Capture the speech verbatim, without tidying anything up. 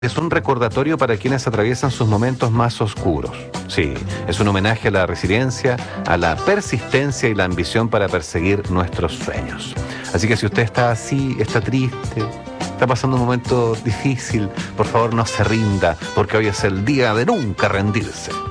Es un recordatorio para quienes atraviesan sus momentos más oscuros. Sí, es un homenaje a la resiliencia, a la persistencia y la ambición para perseguir nuestros sueños. Así que si usted está así, está triste, está pasando un momento difícil, por favor no se rinda, porque hoy es el día de nunca rendirse.